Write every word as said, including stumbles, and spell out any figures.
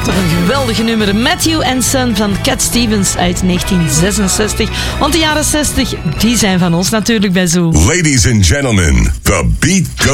Toch een geweldige nummer. Matthew and Son van Cat Stevens uit negentien zesenzestig. Want de jaren zestig, die zijn van ons natuurlijk bij Zoo. Ladies and gentlemen, the beat goes